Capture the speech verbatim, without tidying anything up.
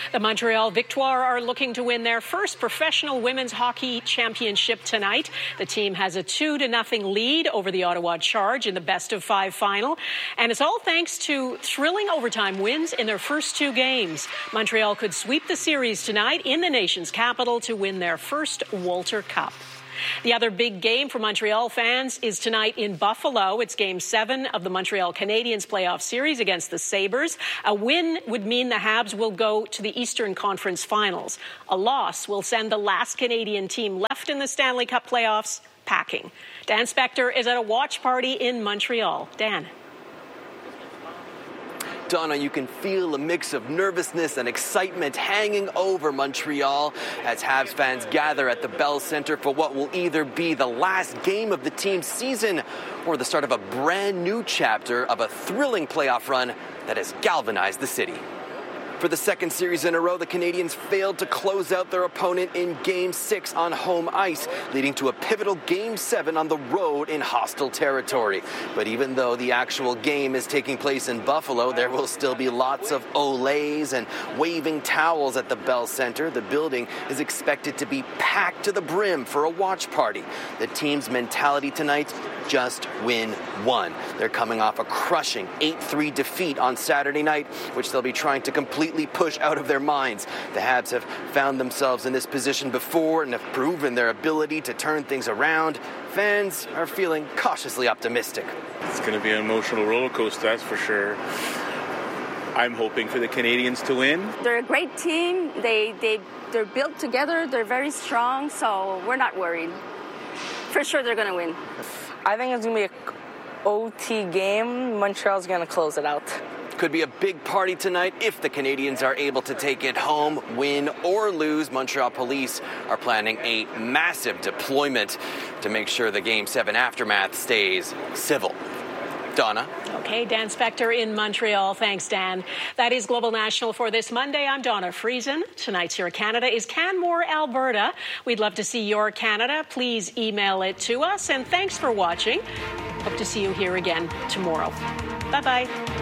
The Montreal Victoire are looking to win their first professional women's hockey championship tonight. The team has a two to nothing lead over the Ottawa Charge in the best of five final. And it's all thanks to thrilling overtime wins in their first two games. Montreal could sweep the series tonight in the nation's capital to win their first Walter Cup. The other big game for Montreal fans is tonight in Buffalo. It's Game seven of the Montreal Canadiens playoff series against the Sabres. A win would mean the Habs will go to the Eastern Conference Finals. A loss will send the last Canadian team left in the Stanley Cup playoffs packing. Dan Spector is at a watch party in Montreal. Dan. Donna, you can feel a mix of nervousness and excitement hanging over Montreal as Habs fans gather at the Bell Centre for what will either be the last game of the team's season or the start of a brand new chapter of a thrilling playoff run that has galvanized the city. For the second series in a row, the Canadiens failed to close out their opponent in Game six on home ice, leading to a pivotal Game seven on the road in hostile territory. But even though the actual game is taking place in Buffalo, there will still be lots of olays and waving towels at the Bell Centre. The building is expected to be packed to the brim for a watch party. The team's mentality tonight, just win one. They're coming off a crushing eight three defeat on Saturday night, which they'll be trying to completely push out of their minds. The Habs have found themselves in this position before and have proven their ability to turn things around. Fans are feeling cautiously optimistic. It's going to be an emotional roller coaster, that's for sure. I'm hoping for the Canadiens to win. They're a great team. They, they, they're built together. They're very strong, so we're not worried. For sure they're going to win. I think it's going to be an O T game. Montreal's going to close it out. Could be a big party tonight if the Canadiens are able to take it home, win or lose. Montreal police are planning a massive deployment to make sure the Game seven aftermath stays civil. Donna. Okay, Dan Spector in Montreal. Thanks, Dan. That is Global National for this Monday. I'm Donna Friesen. Tonight's Your Canada is Canmore, Alberta. We'd love to see your Canada. Please email it to us. And thanks for watching. Hope to see you here again tomorrow. Bye-bye.